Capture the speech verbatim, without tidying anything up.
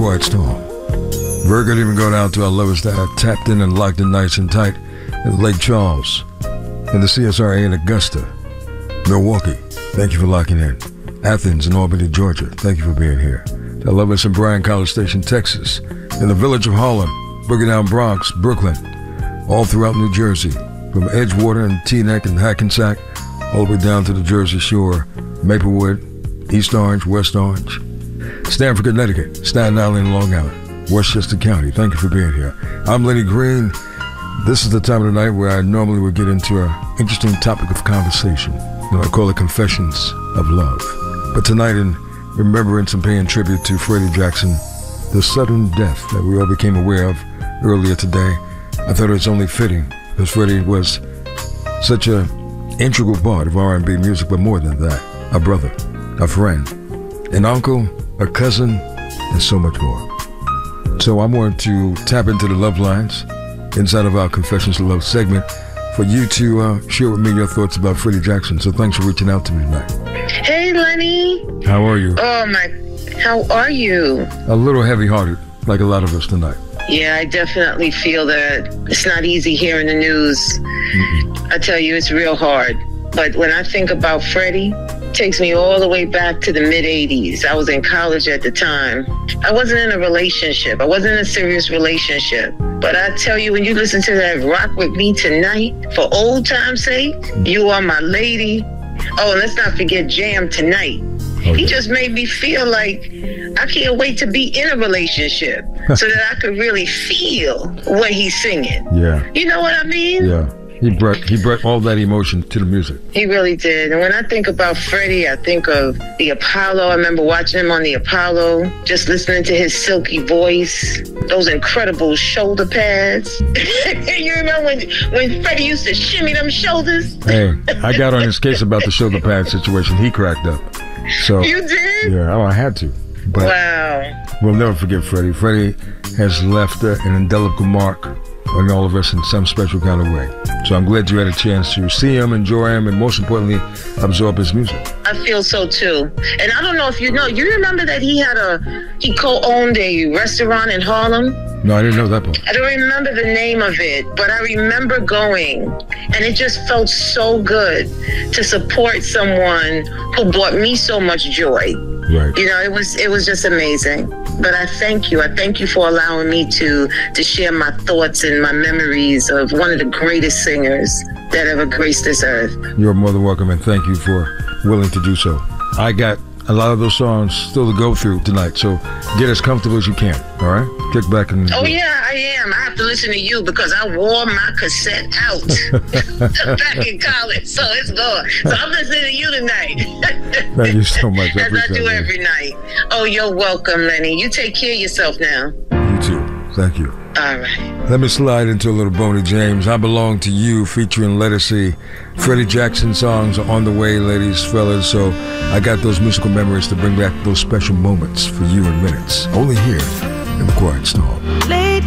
Quiet Storm. Very good evening going out to our lovers that are tapped in and locked in nice and tight in Lake Charles, in the C S R A in Augusta, Milwaukee. Thank you for locking in. Athens and Albany, Georgia. Thank you for being here. To our lovers in Bryan College Station, Texas, in the village of Harlem, Boogie Down Bronx, Brooklyn, all throughout New Jersey, from Edgewater and Teaneck and Hackensack, all the way down to the Jersey Shore, Maplewood, East Orange, West Orange, Stamford, Connecticut, Staten Island, and Long Island, Westchester County. Thank you for being here. I'm Lenny Green. This is the time of the night where I normally would get into an interesting topic of conversation. You know, I call it Confessions of Love. But tonight, in remembrance and paying tribute to Freddie Jackson, the sudden death that we all became aware of earlier today, I thought it was only fitting, because Freddie was such an integral part of R and B music, but more than that, a brother, a friend, an uncle, a cousin, and so much more. So I want to tap into the love lines inside of our Confessions of Love segment for you to uh, share with me your thoughts about Freddie Jackson. So thanks for reaching out to me tonight. Hey, Lenny. How are you? Oh, my. How are you? A little heavy-hearted, like a lot of us tonight. Yeah, I definitely feel that it's not easy hearing the news. Mm-hmm. I tell you, it's real hard. But when I think about Freddie, it takes me all the way back to the mid eighties. I was in college at the time. I wasn't in a relationship. I wasn't in a serious relationship. But I tell you, when you listen to that Rock With Me Tonight, for old time's sake, You Are My Lady. Oh, and let's not forget Jam Tonight. Oh, he yeah. just made me feel like I can't wait to be in a relationship so that I could really feel what he's singing. Yeah. You know what I mean? Yeah. He brought he brought all that emotion to the music. He really did. And when I think about Freddie, I think of the Apollo. I remember watching him on the Apollo, just listening to his silky voice, those incredible shoulder pads. You remember when, when Freddie used to shimmy them shoulders? Hey, I got on his case about the shoulder pad situation. He cracked up. So you did? Yeah, oh, I had to. But wow. We'll never forget Freddie. Freddie has left uh, an indelible mark on all of us in some special kind of way. So I'm glad you had a chance to see him, enjoy him, and most importantly, absorb his music. I feel so too. And I don't know if you know, you remember that he had a, he co-owned a restaurant in Harlem? No, I didn't know that part. I don't remember the name of it, but I remember going, and it just felt so good to support someone who brought me so much joy. Right. You know, it was it was just amazing. But I thank you. I thank you for allowing me to to share my thoughts and my memories of one of the greatest singers that ever graced this earth. You're more than welcome, and thank you for willing to do so. I got a lot of those songs still to go through tonight, so get as comfortable as you can, all right? Kick back and... Oh, yeah, I am. I have to listen to you because I wore my cassette out back in college, so it's gone. So I'm listening to you tonight. Thank you so much. I As I do that. every night. Oh, you're welcome, Lenny. You take care of yourself now. You too. Thank you. All right. Let me slide into a little Boney James. I Belong to You featuring Let Us See. Freddie Jackson songs are on the way, ladies, fellas. So I got those musical memories to bring back those special moments for you in minutes. Only here in the Quiet Storm.